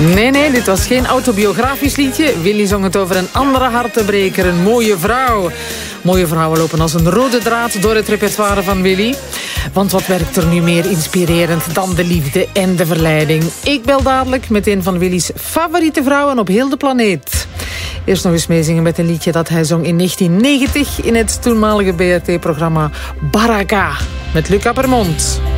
Nee, dit was geen autobiografisch liedje. Willy zong het over een andere hartebreker, een mooie vrouw. Mooie vrouwen lopen als een rode draad door het repertoire van Willy. Want wat werkt er nu meer inspirerend dan de liefde en de verleiding? Ik bel dadelijk met een van Willy's favoriete vrouwen op heel de planeet. Eerst nog eens meezingen met een liedje dat hij zong in 1990... in het toenmalige BRT-programma Baraka met Luc Appermond.